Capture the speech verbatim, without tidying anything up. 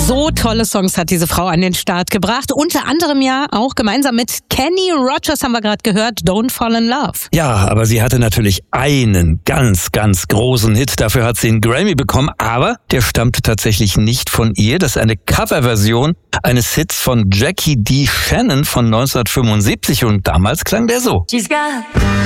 So tolle Songs hat diese Frau an den Start gebracht. Unter anderem ja auch gemeinsam mit Kenny Rogers haben wir gerade gehört, Don't Fall in Love. Ja, aber sie hatte natürlich einen ganz, ganz großen Hit. Dafür hat sie einen Grammy bekommen, aber der stammte tatsächlich nicht von ihr. Das ist eine Coverversion eines Hits von Jackie D. Shannon von neunzehnhundertfünfundsiebzig und damals klang der so. She's got